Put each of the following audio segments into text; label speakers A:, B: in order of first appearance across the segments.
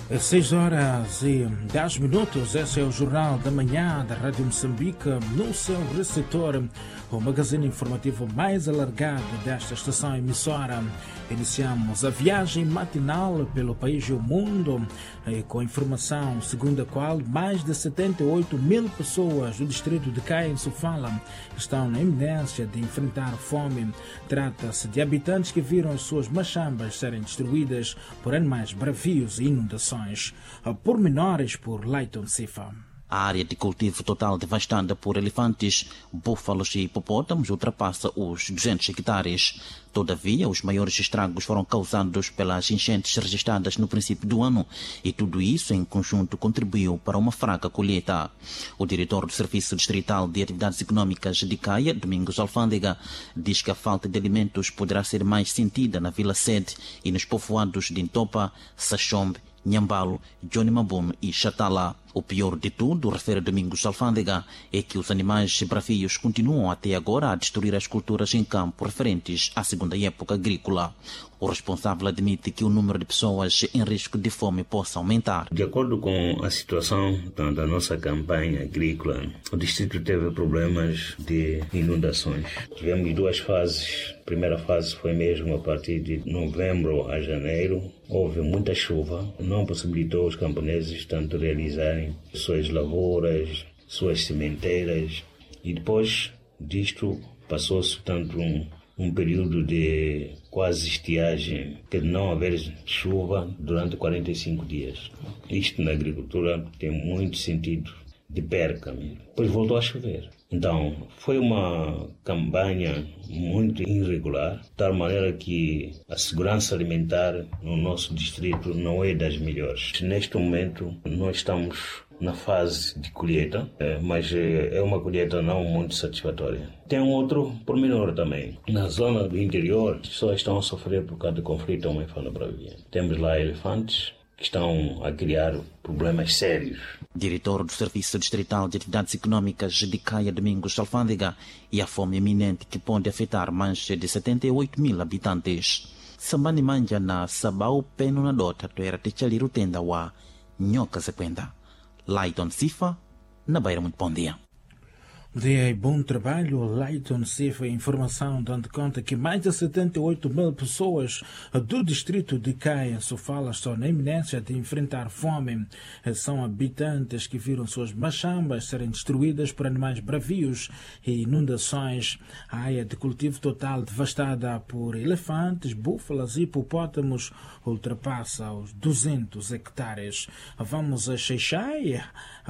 A: 6h10. Esse é o Jornal da Manhã da Rádio Moçambique, no seu receptor, o magazine informativo mais alargado desta estação emissora. Iniciamos a viagem matinal pelo país e o mundo, com informação segundo a qual mais de 78 mil pessoas do distrito de Caia, em Sofala, estão na iminência de enfrentar fome. Trata-se de habitantes que viram as suas machambas serem destruídas por animais bravios e inundações. Pormenores por Leiton Sifa.
B: A área de cultivo total devastada por elefantes, búfalos e hipopótamos ultrapassa os 200 hectares. Todavia, os maiores estragos foram causados pelas enchentes registradas no princípio do ano, e tudo isso em conjunto contribuiu para uma fraca colheita. O diretor do Serviço Distrital de Atividades Econômicas de Caia, Domingos Alfândega, diz que a falta de alimentos poderá ser mais sentida na Vila Sede e nos povoados de Intopa, Sachombe, Nhambalo, Johnny Mabuno e Chatala. O pior de tudo, refere Domingos Alfândega, é que os animais bravios continuam até agora a destruir as culturas em campo referentes à segunda época agrícola. O responsável admite que o número de pessoas em risco de fome possa aumentar.
C: De acordo com a situação da nossa campanha agrícola, o distrito teve problemas de inundações. Tivemos duas fases. A primeira fase foi mesmo a partir de novembro a janeiro. Houve muita chuva, não possibilitou os camponeses tanto realizarem suas lavouras, suas sementeiras, e depois disto passou-se tanto um período de quase estiagem, que de não haver chuva durante 45 dias. Isto na agricultura tem muito sentido de perca mesmo. Depois voltou a chover. Então, foi uma campanha muito irregular, de tal maneira que a segurança alimentar no nosso distrito não é das melhores. Neste momento, nós estamos na fase de colheita, mas é uma colheita não muito satisfatória. Tem um outro pormenor também. Na zona do interior, as pessoas estão a sofrer por causa de conflito homem-fauna-bravia. Temos lá elefantes que estão a criar problemas sérios.
B: Diretor do Serviço Distrital de Atividades Econômicas de Caia, Domingos Alfândega, e a fome iminente que pode afetar mais de 78 mil habitantes. Sambani manja na sabau peno na dota toera te chaliru tenda wa nhoca sequenda. Leiton Sifa, na Beira, muito bom dia.
A: Dia e bom trabalho, Leiton Sifa. Informação dando conta que mais de 78 mil pessoas do distrito de Caia, Sofala, estão na iminência de enfrentar fome. São habitantes que viram suas machambas serem destruídas por animais bravios e inundações. A área de cultivo total devastada por elefantes, búfalos e hipopótamos ultrapassa os 200 hectares. Vamos a Xeixai.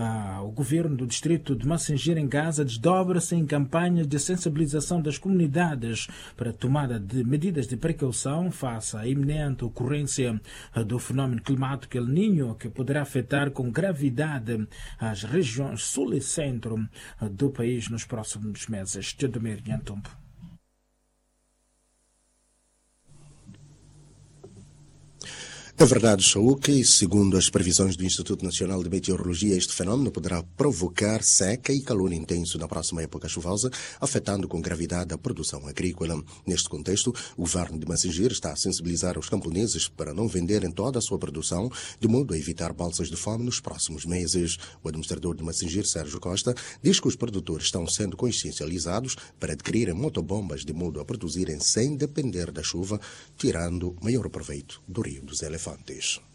A: O governo do distrito de Macingir, em Gaza, desdobra-se em campanhas de sensibilização das comunidades para a tomada de medidas de precaução face à iminente ocorrência do fenómeno climático El Niño, que poderá afetar com gravidade as regiões sul e centro do país nos próximos meses. Teodomir Nhantumpo.
D: É verdade, Chauque, e segundo as previsões do Instituto Nacional de Meteorologia, este fenômeno poderá provocar seca e calor intenso na próxima época chuvosa, afetando com gravidade a produção agrícola. Neste contexto, o governo de Macingir está a sensibilizar os camponeses para não venderem toda a sua produção, de modo a evitar balsas de fome nos próximos meses. O administrador de Macingir, Sérgio Costa, diz que os produtores estão sendo consciencializados para adquirirem motobombas de modo a produzirem sem depender da chuva, tirando maior proveito do Rio dos Elefantes.